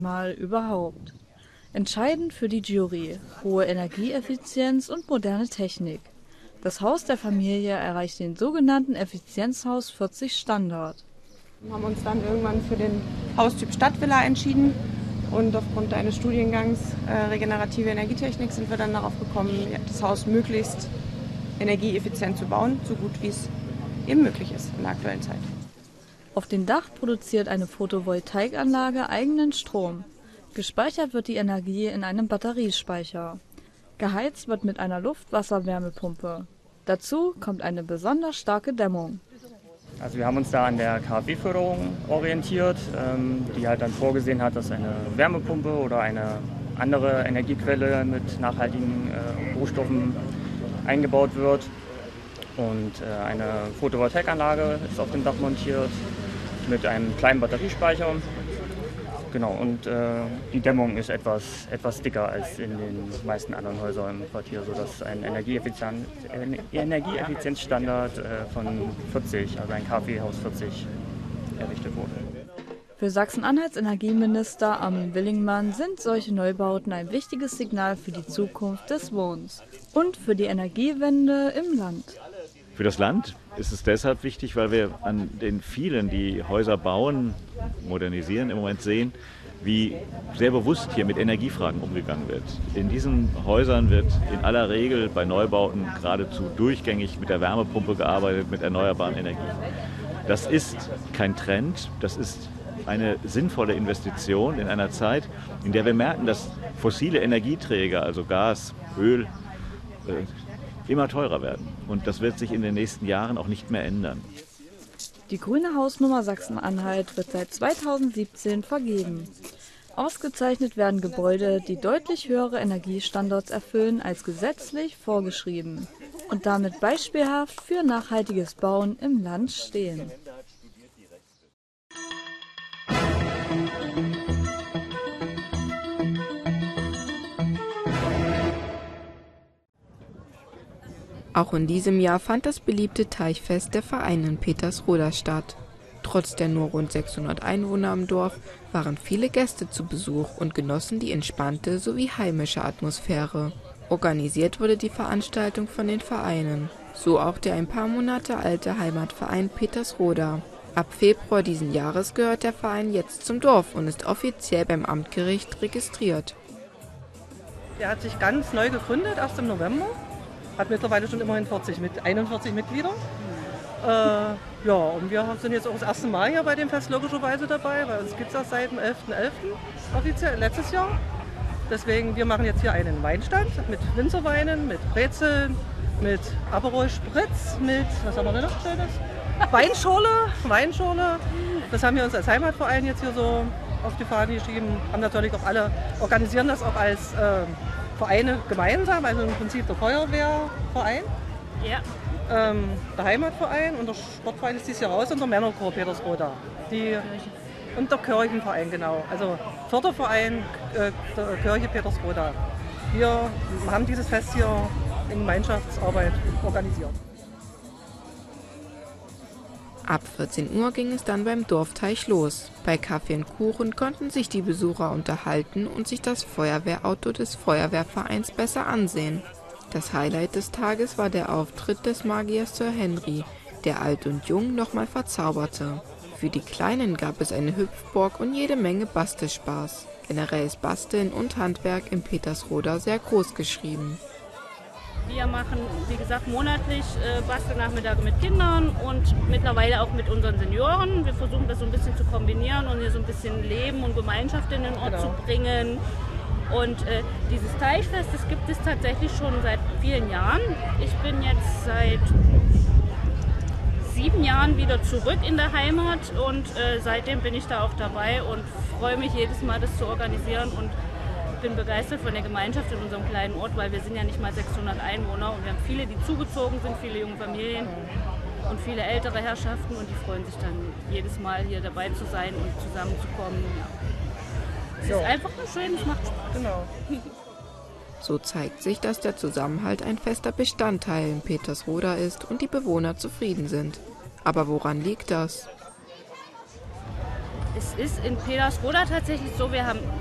Mal überhaupt. Entscheidend für die Jury: hohe Energieeffizienz und moderne Technik. Das Haus der Familie erreicht den sogenannten Effizienzhaus 40 Standard. Wir haben uns dann irgendwann für den Haustyp Stadtvilla entschieden und aufgrund eines Studiengangs regenerative Energietechnik sind wir dann darauf gekommen, das Haus möglichst energieeffizient zu bauen, so gut wie es eben möglich ist in der aktuellen Zeit. Auf dem Dach produziert eine Photovoltaikanlage eigenen Strom. Gespeichert wird die Energie in einem Batteriespeicher. Geheizt wird mit einer Luft-Wasser-Wärmepumpe. Dazu kommt eine besonders starke Dämmung. Also wir haben uns da an der KfW-Förderung orientiert, die halt dann vorgesehen hat, dass eine Wärmepumpe oder eine andere Energiequelle mit nachhaltigen Rohstoffen eingebaut wird. Und eine Photovoltaikanlage ist auf dem Dach montiert mit einem kleinen Batteriespeicher. Genau, und die Dämmung ist etwas dicker als in den meisten anderen Häusern im Quartier, sodass ein Energieeffizienzstandard von 40, also ein KfW-Haus 40, errichtet wurde. Für Sachsen-Anhalts Energieminister Armin Willingmann sind solche Neubauten ein wichtiges Signal für die Zukunft des Wohnens und für die Energiewende im Land. Für das Land ist es deshalb wichtig, weil wir an den vielen, die Häuser bauen, modernisieren, im Moment sehen, wie sehr bewusst hier mit Energiefragen umgegangen wird. In diesen Häusern wird in aller Regel bei Neubauten geradezu durchgängig mit der Wärmepumpe gearbeitet, mit erneuerbaren Energien. Das ist kein Trend, das ist eine sinnvolle Investition in einer Zeit, in der wir merken, dass fossile Energieträger, also Gas, Öl, immer teurer werden. Und das wird sich in den nächsten Jahren auch nicht mehr ändern. Die grüne Hausnummer Sachsen-Anhalt wird seit 2017 vergeben. Ausgezeichnet werden Gebäude, die deutlich höhere Energiestandards erfüllen als gesetzlich vorgeschrieben und damit beispielhaft für nachhaltiges Bauen im Land stehen. Auch in diesem Jahr fand das beliebte Teichfest der Vereine in Petersroda statt. Trotz der nur rund 600 Einwohner im Dorf waren viele Gäste zu Besuch und genossen die entspannte sowie heimische Atmosphäre. Organisiert wurde die Veranstaltung von den Vereinen, so auch der ein paar Monate alte Heimatverein Petersroda. Ab Februar diesen Jahres gehört der Verein jetzt zum Dorf und ist offiziell beim Amtsgericht registriert. Der hat sich ganz neu gegründet, erst im November. Hat mittlerweile schon immerhin 41 Mitglieder. Und wir sind jetzt auch das erste Mal hier bei dem Fest logischerweise dabei. Bei uns gibt es das seit dem 11.11. offiziell, letztes Jahr. Deswegen, wir machen jetzt hier einen Weinstand mit Winzerweinen, mit Brezeln, mit Aperol Spritz, mit, was haben wir denn noch Schönes? Weinschorle. Das haben wir uns als Heimatverein jetzt hier so auf die Fahne geschrieben. Haben natürlich auch alle, organisieren das auch als Vereine gemeinsam, also im Prinzip der Feuerwehrverein, der Heimatverein und der Sportverein ist dieses Jahr raus und der Männerchor Petersroda. Und der Kirchenverein, genau. Also Förderverein der Kirche Petersroda. Wir haben dieses Fest hier in Gemeinschaftsarbeit organisiert. Ab 14 Uhr ging es dann beim Dorfteich los. Bei Kaffee und Kuchen konnten sich die Besucher unterhalten und sich das Feuerwehrauto des Feuerwehrvereins besser ansehen. Das Highlight des Tages war der Auftritt des Magiers Sir Henry, der alt und jung nochmal verzauberte. Für die Kleinen gab es eine Hüpfburg und jede Menge Bastelspaß. Generell ist Basteln und Handwerk in Petersroda sehr groß geschrieben. Wir machen, wie gesagt, monatlich Bastelnachmittage mit Kindern und mittlerweile auch mit unseren Senioren. Wir versuchen das so ein bisschen zu kombinieren und hier so ein bisschen Leben und Gemeinschaft in den Ort zu bringen. Und dieses Teichfest, das gibt es tatsächlich schon seit vielen Jahren. Ich bin jetzt seit 7 Jahren wieder zurück in der Heimat und seitdem bin ich da auch dabei und freue mich jedes Mal, das zu organisieren. Und bin begeistert von der Gemeinschaft in unserem kleinen Ort, weil wir sind ja nicht mal 600 Einwohner und wir haben viele, die zugezogen sind, viele junge Familien und viele ältere Herrschaften und die freuen sich dann jedes Mal hier dabei zu sein und zusammenzukommen. Es ist einfach nur schön, es macht Spaß. Genau. So zeigt sich, dass der Zusammenhalt ein fester Bestandteil in Petersroda ist und die Bewohner zufrieden sind. Aber woran liegt das? Es ist in Petersroda tatsächlich so, wir haben